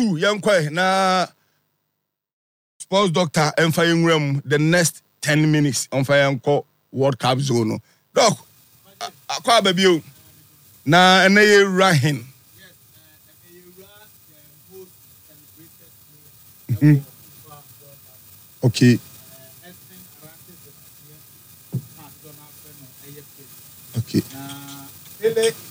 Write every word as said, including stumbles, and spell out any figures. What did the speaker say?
Yankwe na sports doctor and flying room the next ten minutes on fire call World Cup zone. Doc, akwa baby na ene Rahin. Okay. Okay.